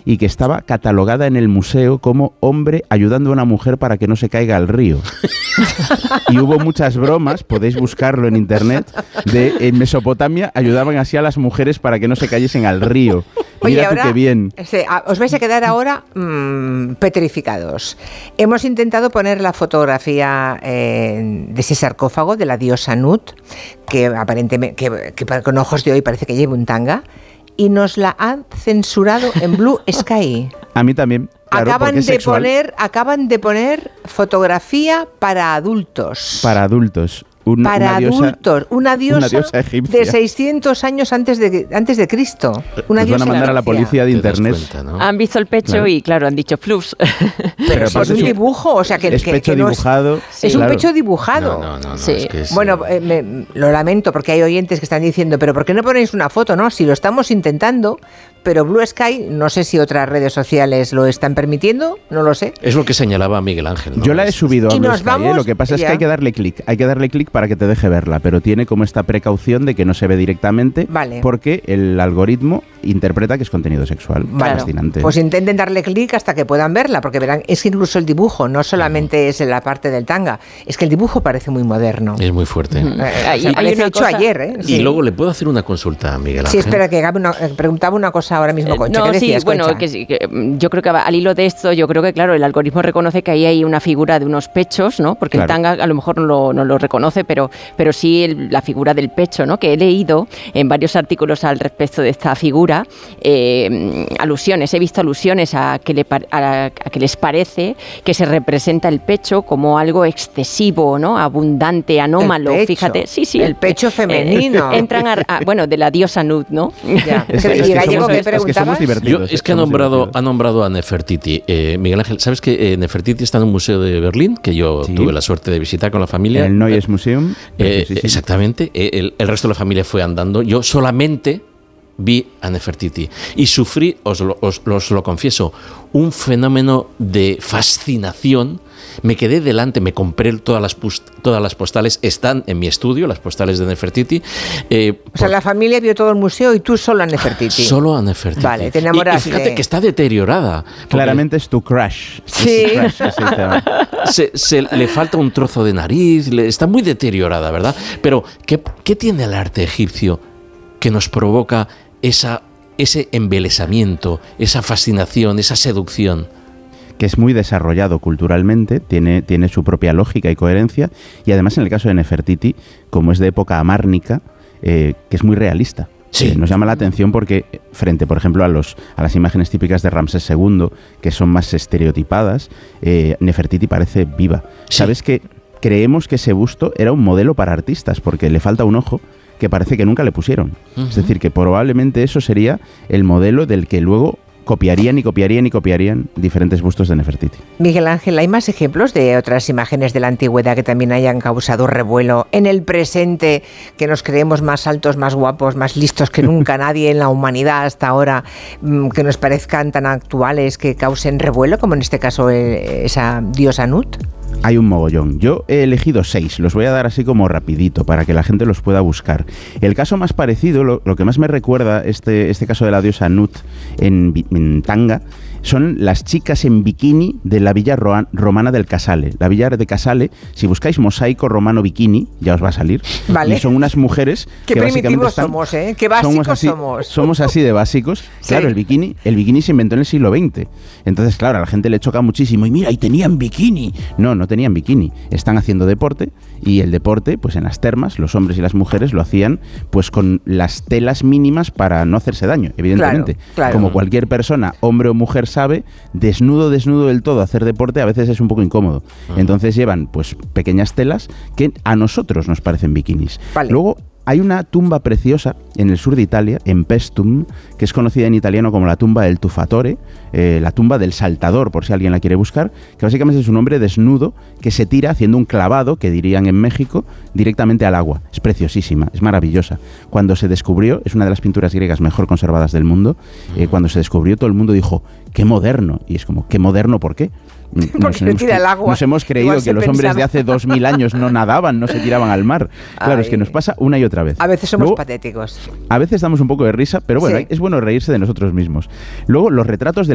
y que estaba catalogada en el museo como hombre ayudando a una mujer para que no se caiga al río. Y hubo muchas bromas, podéis buscarlo en internet, en Mesopotamia ayudaban así a las mujeres para que no se cayesen al río. Oye, Mira ahora, tú qué bien. Os vais a quedar ahora petrificados. Hemos intentado poner la fotografía de ese sarcófago de la diosa Nut, que aparentemente que con ojos de hoy parece que lleva un tanga, y nos la han censurado en Blue Sky. A mí también. Claro, acaban de poner fotografía para adultos. Para adultos. Una diosa egipcia. de 600 años antes de Cristo. Una Nos van a mandar a la policía de internet. Cuenta, ¿no? Han visto el pecho y claro, han dicho flus. Pero es un dibujo, o sea que es pecho dibujado. Es un pecho dibujado. No, Sí. es que es, Bueno, lo lamento porque hay oyentes que están diciendo, pero ¿por qué no ponéis una foto? No, si lo estamos intentando, pero Blue Sky, no sé si otras redes sociales lo están permitiendo, no lo sé. es lo que señalaba Miguel Ángel, ¿no? Yo la he subido a Y Blue nos Sky, vamos, lo que pasa es que ya. hay que darle clic para que te deje verla, pero tiene como esta precaución de que no se ve directamente, Vale. porque el algoritmo interpreta que es contenido sexual. Claro. Fascinante. Pues intenten darle clic hasta que puedan verla, porque verán, es que incluso el dibujo no solamente es en la parte del tanga, es que el dibujo parece muy moderno. Es muy fuerte. Hay parece hecho ayer, ¿eh? Y luego le puedo hacer una consulta a Miguel Ángel. Sí, espera, que Gaby preguntaba una cosa ahora mismo, Concha. ¿Qué decías, bueno, Concha? que sí, que yo creo que al hilo de esto, yo creo que claro, el algoritmo reconoce que ahí hay una figura de unos pechos, ¿no? Porque Claro. el tanga a lo mejor no lo reconoce, pero sí la figura del pecho, ¿no? Que he leído en varios artículos al respecto de esta figura, alusiones, he visto alusiones a que les parece que se representa el pecho como algo excesivo, ¿no? Abundante, anómalo, El pecho. fíjate. Sí, El pecho femenino. entran bueno, de la diosa Nut, ¿no? Ya. Es ¿Y que Gallego, somos- qué es que somos preguntabas? divertidos. Es que ha nombrado a Nefertiti. Miguel Ángel, ¿sabes que Nefertiti está en un museo de Berlín, que yo Sí. tuve la suerte de visitar con la familia? El Neues Museum. preciosísimo. Exactamente. El resto de la familia fue andando. Yo solamente vi a Nefertiti y sufrí, os lo confieso, un fenómeno de fascinación. Me quedé delante, me compré todas las postales, están en mi estudio, las postales de Nefertiti. O sea, la familia vio todo el museo y tú solo a Nefertiti. Solo a Nefertiti. Vale, te enamoraste. Y fíjate que está deteriorada. porque Claramente es tu crush. Sí. Es tu crush, que se dice. le falta un trozo de nariz, está muy deteriorada, ¿verdad? Pero, ¿qué tiene el arte egipcio que nos provoca ese embelesamiento, esa fascinación, esa seducción? Que es muy desarrollado culturalmente, tiene su propia lógica y coherencia, y además en el caso de Nefertiti, como es de época amárnica, que es muy realista. Sí. Nos llama la atención porque frente, por ejemplo, a las imágenes típicas de Ramsés II, que son más estereotipadas, Nefertiti parece viva. Sí. ¿Sabes que creemos que ese busto era un modelo para artistas? Porque le falta un ojo que parece que nunca le pusieron. Es decir, que probablemente eso sería el modelo del que luego copiarían diferentes bustos de Nefertiti. Miguel Ángel, ¿hay más ejemplos de otras imágenes de la antigüedad que también hayan causado revuelo en el presente, que nos creemos más altos, más guapos, más listos que nunca nadie en la humanidad hasta ahora, que nos parezcan tan actuales, que causen revuelo, como en este caso esa diosa Nut? Hay un mogollón. Yo he elegido 6, los voy a dar así como rapidito para que la gente los pueda buscar. El caso más parecido, lo que más me recuerda este caso de la diosa Nut en tanga, son las chicas en bikini de la villa romana del Casale. La villa de Casale, si buscáis mosaico romano bikini, ya os va a salir. Vale. Y son unas mujeres Qué que básicamente primitivos están... somos, ¿eh? Qué básicos somos. Somos así de básicos. Sí. Claro, el bikini se inventó en el siglo XX. Entonces, claro, a la gente le choca muchísimo. Y mira, y tenían bikini. No tenían bikini. Están haciendo deporte, y el deporte, pues en las termas, los hombres y las mujeres lo hacían pues con las telas mínimas para no hacerse daño, evidentemente. Claro. Como cualquier persona, hombre o mujer, sabe, desnudo del todo hacer deporte a veces es un poco incómodo. Entonces llevan pues pequeñas telas que a nosotros nos parecen bikinis. Vale. Luego hay una tumba preciosa en el sur de Italia, en Pestum, que es conocida en italiano como la tumba del Tuffatore, la tumba del saltador, por si alguien la quiere buscar, que básicamente es un hombre desnudo que se tira haciendo un clavado, que dirían en México, directamente al agua. Es preciosísima, es maravillosa. Cuando se descubrió, es una de las pinturas griegas mejor conservadas del mundo, cuando se descubrió todo el mundo dijo, ¡qué moderno! Y es como, ¿qué moderno por qué? Porque se tira al agua. Nos hemos creído Igual que se los hombres de pensaba. hace 2000 años no nadaban, no se tiraban al mar. Claro, es que nos pasa una y otra vez. A veces somos Luego, patéticos. a veces damos un poco de risa, pero bueno, Sí. es bueno reírse de nosotros mismos. Luego, los retratos de